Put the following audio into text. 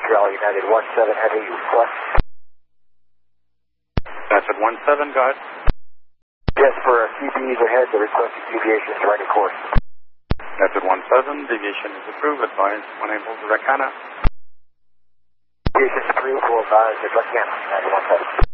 Montreal United 17 heavy request. That's at 17, go ahead. Yes, for CPEs ahead, the requested deviation is right of course. That's at 17, deviation is approved, advise when able to Racana. Deviation is approved, will advise at Racana, 917.